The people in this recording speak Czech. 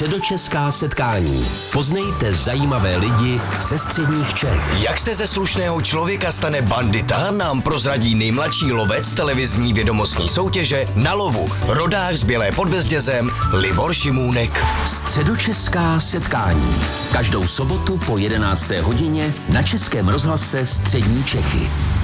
Středočeská setkání. Poznejte zajímavé lidi ze středních Čech. Jak se ze slušného člověka stane bandita, nám prozradí nejmladší lovec televizní vědomostní soutěže Na lovu. Rodák z Bělé pod Bezdězem Libor Šimůnek. Středočeská setkání. Každou sobotu po 11. hodině na Českém rozhlase Střední Čechy.